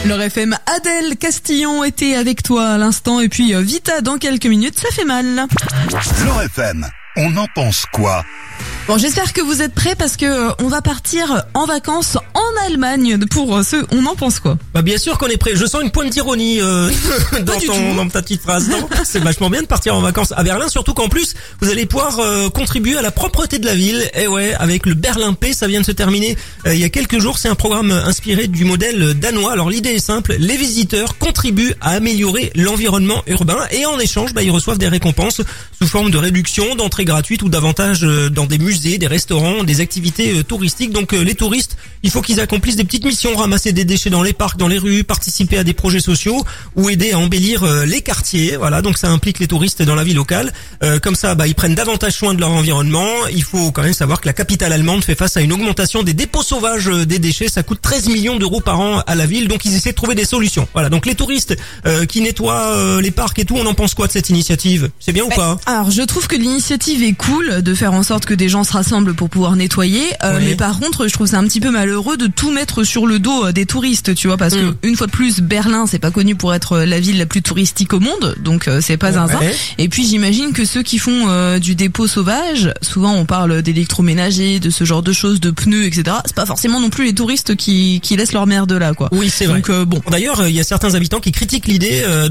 Leur FM, Adèle Castillon était avec toi à l'instant et puis Vita dans quelques minutes, ça fait mal. Leur FM, on en pense quoi? Bon, j'espère que vous êtes prêts parce que on va partir en vacances en Allemagne pour ceux, on en pense quoi? Bah bien sûr qu'on est prêt. Je sens une pointe d'ironie dans ta petite phrase. Non, c'est vachement bien de partir en vacances à Berlin, surtout qu'en plus vous allez pouvoir contribuer à la propreté de la ville. Et ouais, avec le Berlin P, ça vient de se terminer il y a quelques jours. C'est un programme inspiré du modèle danois. Alors l'idée est simple, les visiteurs contribuent à améliorer l'environnement urbain et en échange, ils reçoivent des récompenses sous forme de réduction, d'entrée gratuite ou d'avantages dans des musées, des restaurants, des activités touristiques. Donc les touristes, il faut qu'ils accomplissent des petites missions, ramasser des déchets dans les parcs, dans les rues, participer à des projets sociaux ou aider à embellir les quartiers. Voilà, donc ça implique les touristes dans la vie locale. Comme ça, ils prennent davantage soin de leur environnement. Il faut quand même savoir que la capitale allemande fait face à une augmentation des dépôts sauvages des déchets. Ça coûte 13 millions d'euros par an à la ville, donc ils essaient de trouver des solutions. Voilà, donc les touristes qui nettoient les parcs et tout, on en pense quoi de cette initiative? C'est bien ou pas? Alors je trouve que l'initiative est cool de faire en sorte que des gens se rassemblent pour pouvoir nettoyer, Oui. mais par contre je trouve ça un petit peu malheureux de tout mettre sur le dos des touristes, tu vois, parce que une fois de plus Berlin c'est pas connu pour être la ville la plus touristique au monde, donc c'est pas zinzin. Ouais. Et puis j'imagine que ceux qui font du dépôt sauvage, souvent on parle d'électroménager, de ce genre de choses, de pneus, etc. C'est pas forcément non plus les touristes qui laissent leur merde là, quoi. Oui, c'est vrai. Donc bon. D'ailleurs, il y a certains habitants qui critiquent l'idée